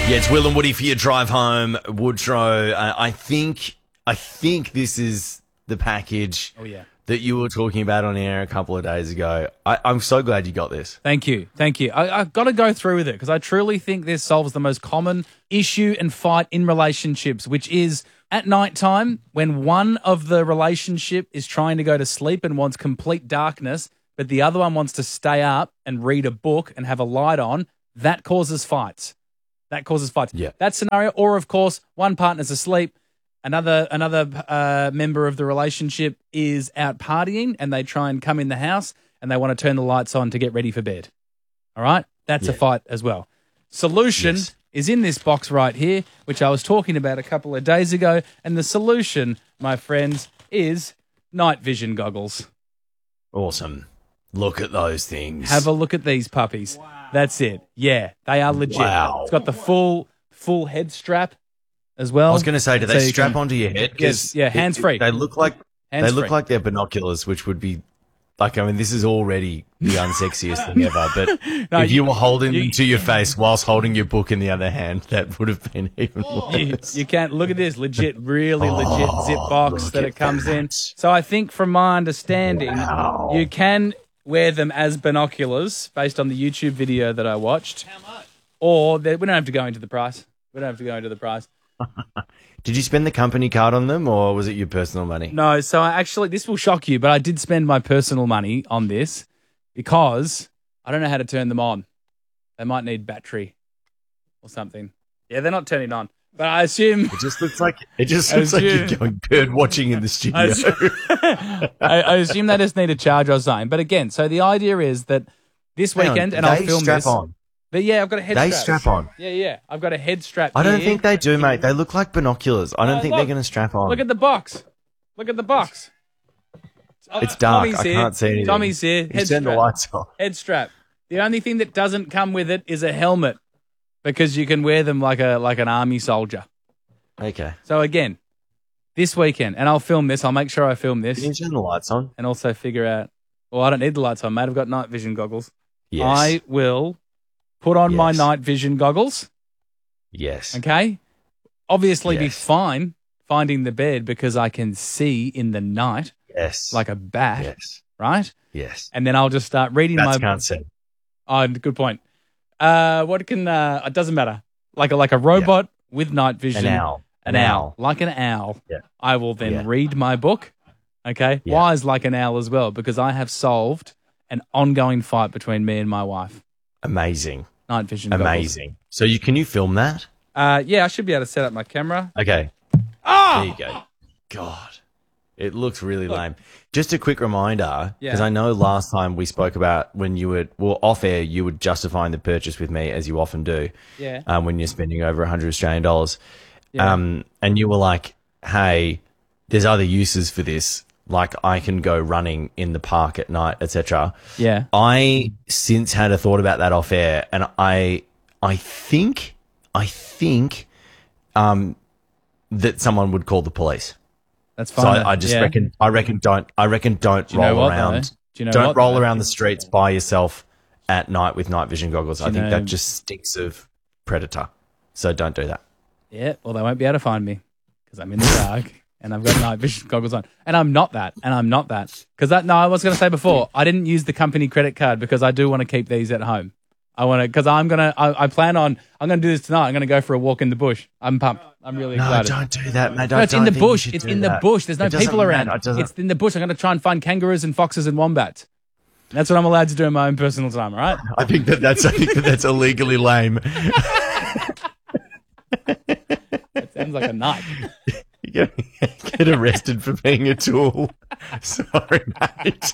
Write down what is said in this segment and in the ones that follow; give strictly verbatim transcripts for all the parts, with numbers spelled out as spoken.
Yeah, it's Will and Woody for your drive home, Woodrow. Uh, I think, I think this is the package. Oh yeah. That you were talking about on air a couple of days ago. I, I'm so glad you got this. Thank you. Thank you. I, I've got to go through with it because I truly think this solves the most common issue and fight in relationships, which is at nighttime when one of the relationship is trying to go to sleep and wants complete darkness, but the other one wants to stay up and read a book and have a light on. That causes fights. That causes fights. Yeah. That scenario, or of course, one partner's asleep. Another another uh, member of the relationship is out partying and they try and come in the house and they want to turn the lights on to get ready for bed. All right? That's yeah. a fight as well. Solution yes. is in this box right here, which I was talking about a couple of days ago. And the solution, my friends, is night vision goggles. Awesome. Look at those things. Have a look at these puppies. Wow. That's it. Yeah, they are legit. Wow. It's got the full full head strap as well. I was going to say, do so they strap can, onto your head? Yes, yeah, hands free. They look like hands they look free. like they're binoculars, which would be like. I mean, this is already the unsexiest thing ever. But no, if you, you were holding you, them to your face whilst holding your book in the other hand, that would have been even worse. You, you can't look at this legit, really oh, legit zip box that it comes that. in. So I think, from my understanding, wow. you can wear them as binoculars based on the YouTube video that I watched. How much? Or they, we don't have to go into the price. We don't have to go into the price. Did you spend the company card on them or was it your personal money? No, so I actually, this will shock you, but I did spend my personal money on this because I don't know how to turn them on. They might need battery or something. Yeah, they're not turning on, but I assume... It just looks like it just looks like you're going bird watching in the studio. I assume, I, I assume they just need a charge or something. But again, so the idea is that this Hang weekend, on, and I'll they film strap this. On. But yeah, I've got a head they strap. strap on. Yeah, yeah. I've got a head strap I don't here. think they do, mate. They look like binoculars. I don't Oh, think look. they're going to strap on. Look at the box. Look at the box. It's dark. Tommy's I here. can't see anything. Tommy's here. You Head turn the strap. lights off. Head strap. The only thing that doesn't come with it is a helmet because you can wear them like a like an army soldier. Okay. So again, this weekend, and I'll film this. I'll make sure I film this. Can you turn the lights on? And also figure out, well, I don't need the lights on, mate. I've got night vision goggles. Yes. I will put on my Yes. night vision goggles. Yes. Okay. Obviously be Yes. fine finding the bed because I can see in the night Yes. like a bat, Yes. right? Yes. And then I'll just start reading Bats my... can't see. Oh, good point. Uh, what can... Uh, it doesn't matter. Like a, like a robot with night vision. An owl. An, An owl. owl. Like an owl. Yeah. I will then Yeah. read my book. Okay. Yeah. Wise like an owl as well because I have solved an ongoing fight between me and my wife. Amazing. Night vision goggles. Amazing. So you can you film that? Uh, yeah, I should be able to set up my camera. Okay. Ah! There you go. God. It looks really lame. Just a quick reminder, because Yeah. I know last time we spoke about when you would, well, off air, you were justifying the purchase with me, as you often do, Yeah. um, when you're spending over one hundred Australian dollars. Yeah. Um, and you were like, hey, there's other uses for this. Like I can go running in the park at night, et cetera. Yeah. I since had a thought about that off air, and I, I think, I think, um, that someone would call the police. That's So fine. I, I just yeah. reckon, I reckon, don't, I reckon, don't Do you know roll what, around. though? Do you know don't what, roll though? around the streets by yourself at night with night vision goggles. I you think know- that just stinks of predator. So don't do that. Yeah, well, they won't be able to find me because I'm in the dark and I've got night vision goggles on. And I'm not that. And I'm not that. Because that, no, I was going to say before, I didn't use the company credit card because I do want to keep these at home. I want to, because I'm going to, I plan on, I'm going to do this tonight. I'm going to go for a walk in the bush. I'm pumped. I'm really No, excited. don't do that, mate. Don't, No, it's in don't the think you bush. should It's do in the that. bush. There's no It doesn't people around. matter. It doesn't- It's in the bush. I'm going to try and find kangaroos and foxes and wombats. That's what I'm allowed to do in my own personal time, all right? I think that that's, I think that that's illegally lame. It sounds like a knife. You get, get arrested for being a tool. Sorry, mate.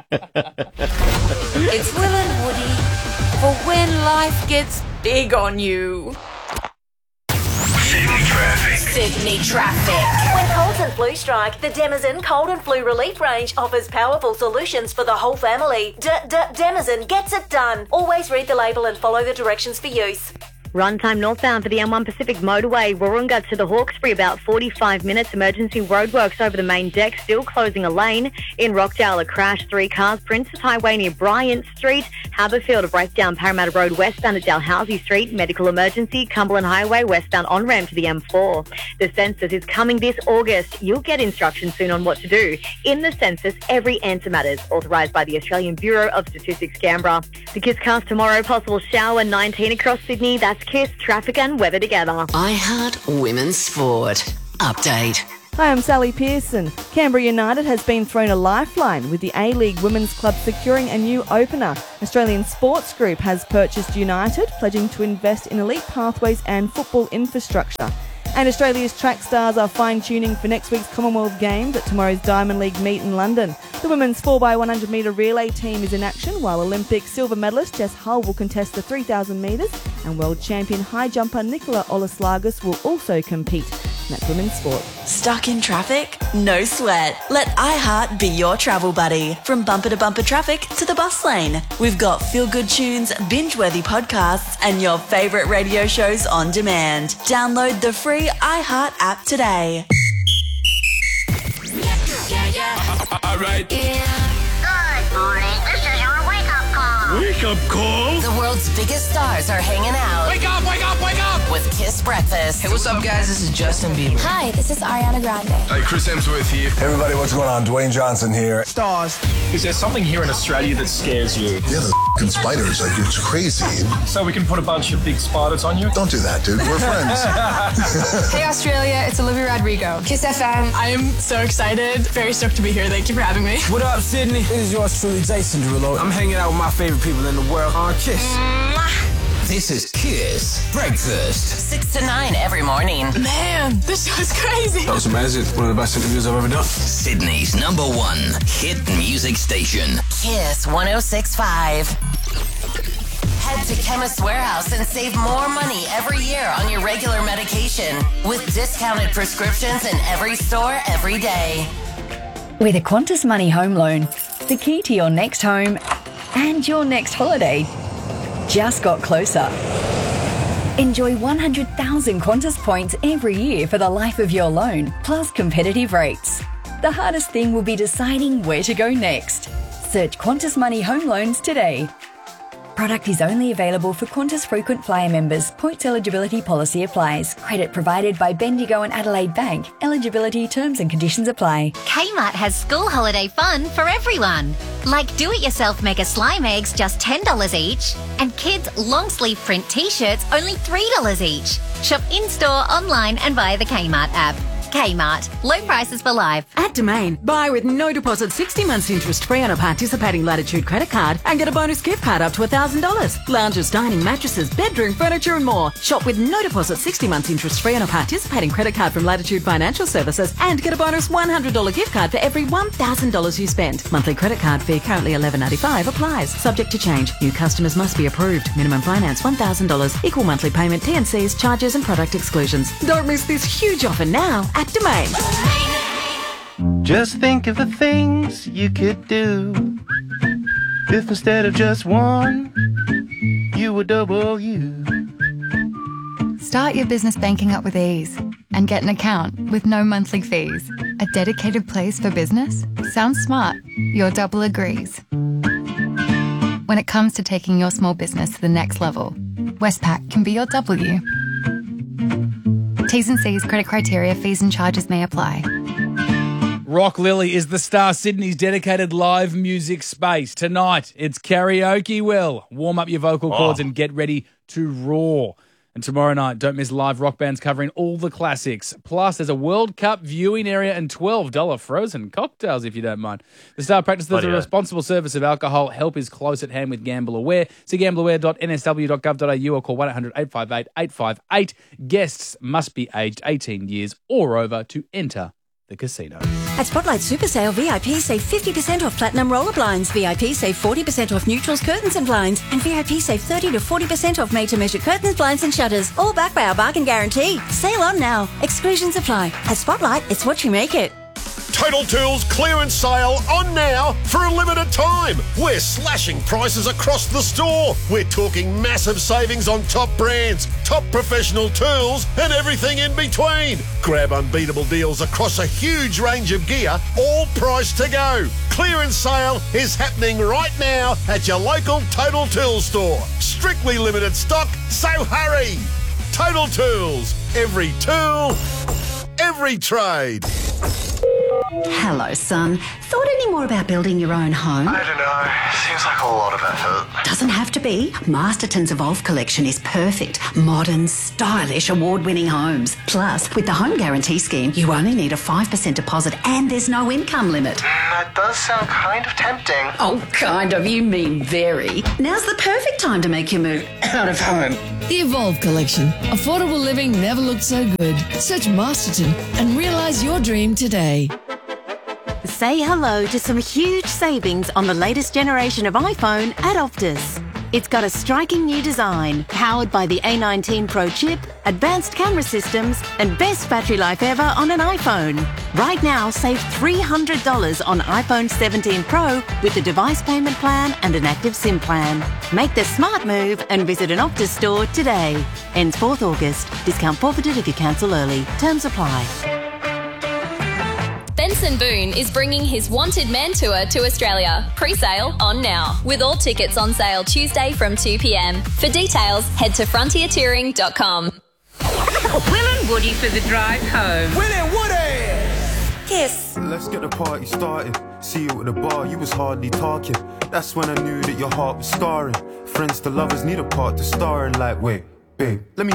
It's Will and Woody for when life gets big on you. Sydney traffic. Sydney traffic. When colds and flu strike, the Denizen Cold and Flu Relief range offers powerful solutions for the whole family. D- D- Denizen gets it done. Always read the label and follow the directions for use. Run time northbound for the M one Pacific motorway, Warunga to the Hawkesbury, about forty-five minutes. Emergency roadworks over the main deck, still closing a lane. In Rockdale, a crash, three cars. Princess Highway near Bryant Street. Haberfield, a breakdown, Parramatta Road westbound at Dalhousie Street. Medical emergency, Cumberland Highway westbound on-ramp to the M four. The census is coming this August. You'll get instructions soon on what to do. In the census, every answer matters. Authorised by the Australian Bureau of Statistics, Canberra. The KISScast tomorrow, possible shower, nineteen across Sydney. That's KISS, traffic and weather together. iHeart Women's Sport. Update. Hi, I'm Sally Pearson. Canberra United has been thrown a lifeline with the A-League Women's Club securing a new opener. Australian Sports Group has purchased United, pledging to invest in elite pathways and football infrastructure. And Australia's track stars are fine-tuning for next week's Commonwealth Games at tomorrow's Diamond League meet in London. The women's four by one hundred metre relay team is in action, while Olympic silver medalist Jess Hull will contest the three thousand metres, and world champion high jumper Nicola Olaslagos will also compete. And that's women's sport. Stuck in traffic? No sweat. Let iHeart be your travel buddy. From bumper to bumper traffic to the bus lane. We've got feel-good tunes, binge-worthy podcasts, and your favourite radio shows on demand. Download the free iHeart app today. Yeah, yeah. All right. Yeah. Good morning. This is your wake-up call. Wake-up call? The world's biggest stars are hanging out. Wake up, wake up, wake up! With Kiss Breakfast. Hey, what's up, guys? This is Justin Bieber. Hi, this is Ariana Grande. Hey, Chris Hemsworth here. Hey, everybody, what's going on? Dwayne Johnson here. Stars. Is there something here in Australia that scares you? Yeah, the f***ing spiders. Like, it's crazy. So we can put a bunch of big spiders on you? Don't do that, dude. We're friends. Hey, Australia. It's Olivia Rodrigo. Kiss F M. I am so excited. Very stoked to be here. Thank you for having me. What up, Sydney? This is yours truly, Jason Derulo. I'm hanging out with my favorite people in the world on Kiss. This is Kiss Breakfast. Six to nine every morning. Man, this show's crazy. That was amazing. One of the best interviews I've ever done. Sydney's number one hit music station. Kiss one oh six point five. Head to Chemist Warehouse and save more money every year on your regular medication with discounted prescriptions in every store every day. With a Qantas Money home loan, the key to your next home and your next holiday just got closer. Enjoy one hundred thousand Qantas points every year for the life of your loan, plus competitive rates. The hardest thing will be deciding where to go next. Search Qantas Money Home Loans today. Product is only available for Qantas frequent flyer members. Points eligibility policy applies. Credit provided by Bendigo and Adelaide Bank. Eligibility terms and conditions apply. Kmart has school holiday fun for everyone. Like do-it-yourself mega slime eggs, just ten dollars each. And kids' long-sleeve print t-shirts, only three dollars each. Shop in-store, online and via the Kmart app. Kmart. Low prices for life. At Domain, buy with no deposit sixty months interest free on a participating Latitude credit card and get a bonus gift card up to one thousand dollars. Lounges, dining, mattresses, bedroom, furniture and more. Shop with no deposit sixty months interest free on a participating credit card from Latitude Financial Services and get a bonus one hundred dollars gift card for every one thousand dollars you spend. Monthly credit card fee currently eleven ninety-five applies. Subject to change. New customers must be approved. Minimum finance one thousand dollars. Equal monthly payment, T and Cs, charges and product exclusions. Don't miss this huge offer now at Domain. Just think of the things you could do if instead of just one, you were double you. Start your business banking up with ease and get an account with no monthly fees. A dedicated place for business? Sounds smart. Your double agrees. When it comes to taking your small business to the next level, Westpac can be your W. T's and C's, credit criteria, fees and charges may apply. Rock Lily is the Star Sydney's dedicated live music space. Tonight, it's karaoke. Well, warm up your vocal cords oh. and get ready to roar. And tomorrow night, don't miss live rock bands covering all the classics. Plus, there's a World Cup viewing area and twelve dollars frozen cocktails, if you don't mind. The Star practices the responsible service of alcohol. Help is close at hand with Gamble Aware. See gamble aware dot n s w dot gov dot a u or call one eight hundred eight five eight eight five eight. Guests must be aged eighteen years or over to enter the casino. At Spotlight Super Sale, V I P save fifty percent off platinum roller blinds, V I P save forty percent off neutrals, curtains and blinds, and V I P save thirty to forty percent off made-to-measure curtains, blinds and shutters, all backed by our bargain guarantee. Sale on now. Exclusions apply. At Spotlight, it's what you make it. Total Tools clearance sale on now for a limited time. We're slashing prices across the store. We're talking massive savings on top brands, top professional tools, and everything in between. Grab unbeatable deals across a huge range of gear, all priced to go. Clearance sale is happening right now at your local Total Tools store. Strictly limited stock, so hurry. Total Tools. Every tool, every trade. Hello, son. Thought any more about building your own home? I don't know. Seems like a lot of effort. Doesn't have to be. Masterton's Evolve collection is perfect. Modern, stylish, award-winning homes. Plus, with the Home Guarantee Scheme, you only need a five percent deposit and there's no income limit. That does sound kind of tempting. Oh, kind of. You mean very. Now's the perfect time to make your move out of home. The Evolve collection. Affordable living never looked so good. Search Masterton and realise your dream today. Say hello to some huge savings on the latest generation of iPhone at Optus. It's got a striking new design, powered by the A nineteen Pro chip, advanced camera systems, and best battery life ever on an iPhone. Right now, save three hundred dollars on iPhone seventeen Pro with the device payment plan and an active SIM plan. Make the smart move and visit an Optus store today. Ends fourth August. Discount forfeited if you cancel early. Terms apply. Benson Boone is bringing his Wanted Man Tour to Australia. Pre-sale on now, with all tickets on sale Tuesday from two p.m. For details, head to frontier touring dot com. Will and Woody for the drive home. Will and Woody! Kiss. Let's get the party started. See you at the bar, you was hardly talking. That's when I knew that your heart was scarring. Friends to lovers need a part to star in. Like, wait, babe, let me